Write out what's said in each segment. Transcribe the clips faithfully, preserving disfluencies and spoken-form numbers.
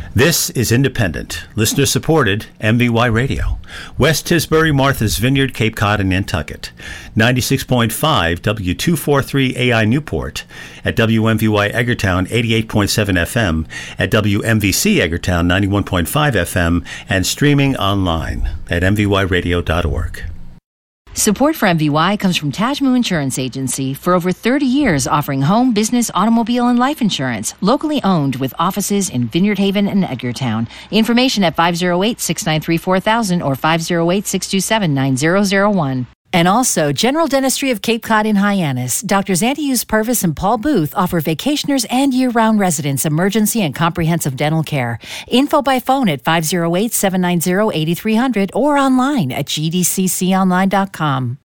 This is independent, listener-supported M V Y Radio. West Tisbury, Martha's Vineyard, Cape Cod, and Nantucket. ninety-six point five W two forty-three A I Newport. At W M V Y Eggertown, eighty-eight point seven F M. At W M V C Eggertown, ninety-one point five F M. And streaming online at m v y radio dot org. Support for M V Y comes from Tajmu Insurance Agency, for over thirty years offering home, business, automobile, and life insurance, locally owned with offices in Vineyard Haven and Edgartown. Information at five oh eight, six nine three, four thousand or five oh eight, six two seven, nine zero zero one. And also, General Dentistry of Cape Cod in Hyannis. Doctors Antius Purvis and Paul Booth offer vacationers and year-round residents emergency and comprehensive dental care. Info by phone at five oh eight, seven nine zero, eight three zero zero or online at g d c c online dot com.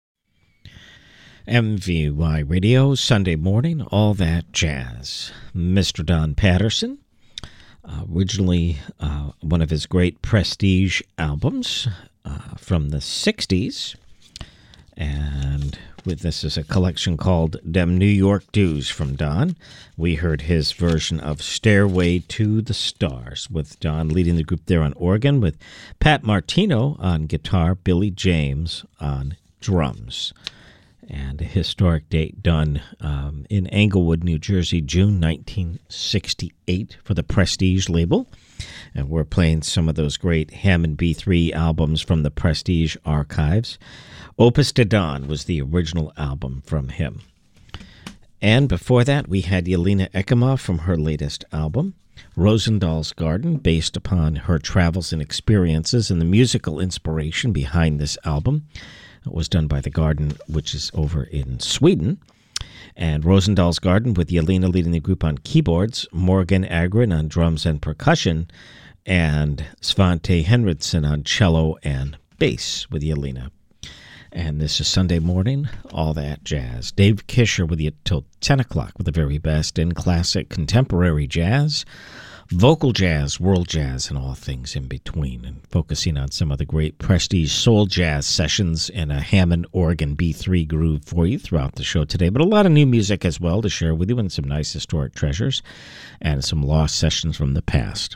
M V Y Radio, Sunday morning, all that jazz. Mister Don Patterson, uh, originally uh, one of his great prestige albums uh, from the sixties. And with this is a collection called Dem New York Dues from Don. We heard his version of Stairway to the Stars, with Don leading the group there on organ, with Pat Martino on guitar, Billy James on drums. And a historic date done um, in Englewood, New Jersey, June nineteen sixty-eight for the Prestige label. And we're playing some of those great Hammond B three albums from the Prestige archives. Opus de Don was the original album from him. And before that, we had Jelena Ekema from her latest album, Rosendal's Garden, based upon her travels and experiences, and the musical inspiration behind this album was done by The Garden, which is over in Sweden. And Rosendal's Garden, with Jelena leading the group on keyboards, Morgan Agren on drums and percussion, and Svante Henriksson on cello and bass with Jelena. And this is Sunday morning, all that jazz. Dave Kisher with you till ten o'clock with the very best in classic contemporary jazz, vocal jazz, world jazz, and all things in between, and focusing on some of the great Prestige soul jazz sessions and a Hammond organ B three groove for you throughout the show today, but a lot of new music as well to share with you, and some nice historic treasures and some lost sessions from the past.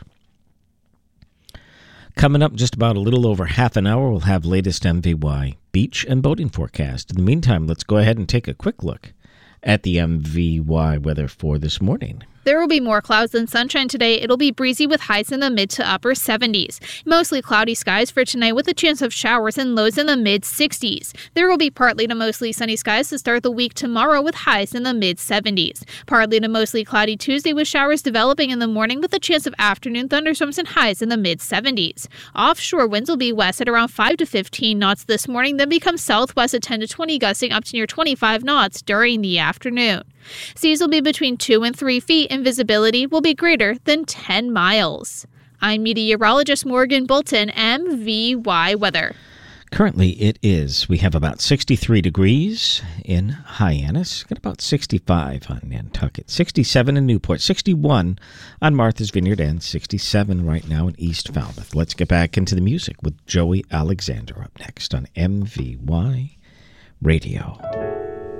Coming up just about a little over half an hour, we'll have latest M V Y beach and boating forecast. In the meantime, let's go ahead and take a quick look at the M V Y weather for this morning. There will be more clouds than sunshine today. It'll be breezy with highs in the mid to upper seventies. Mostly cloudy skies for tonight with a chance of showers and lows in the mid sixties. There will be partly to mostly sunny skies to start the week tomorrow with highs in the mid seventies. Partly to mostly cloudy Tuesday with showers developing in the morning with a chance of afternoon thunderstorms and highs in the mid seventies. Offshore winds will be west at around five to fifteen knots this morning, then become southwest at ten to twenty, gusting up to near twenty-five knots during the afternoon. Seas will be between two and three feet and visibility will be greater than ten miles. I'm meteorologist Morgan Bolton, M V Y Weather. Currently it is, we have about sixty-three degrees in Hyannis, got about sixty-five on Nantucket, sixty-seven in Newport, sixty-one on Martha's Vineyard, and sixty-seven right now in East Falmouth. Let's get back into the music with Joey Alexander up next on M V Y Radio.